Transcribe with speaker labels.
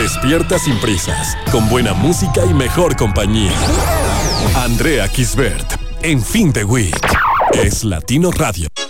Speaker 1: Despierta sin prisas, con buena música y mejor compañía. Andrea Kisbert, en Fin de Week. Es Latino Radio.